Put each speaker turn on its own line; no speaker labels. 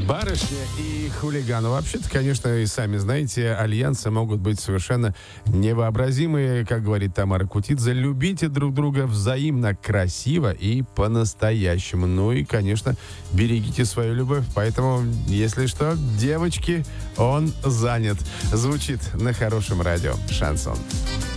Барышня и хулиган. Ну, вообще-то, конечно, и сами знаете, альянсы могут быть совершенно невообразимые, как говорит Тамара Кутидзе. Любите друг друга взаимно, красиво и по-настоящему. Ну и, конечно, берегите свою любовь. Поэтому, если что, девочки, он занят. Звучит на хорошем радио «Шансон».